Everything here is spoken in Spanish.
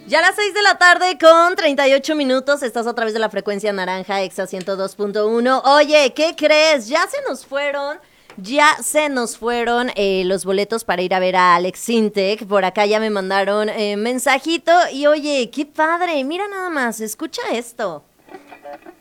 Ya a las 6 de la tarde con 38 minutos, estás a través de la frecuencia naranja, Exa 102.1. Oye, ¿qué crees? Ya se nos fueron los boletos para ir a ver a Alex Sintek. Por acá ya me mandaron mensajito y oye, qué padre, mira nada más, escucha esto.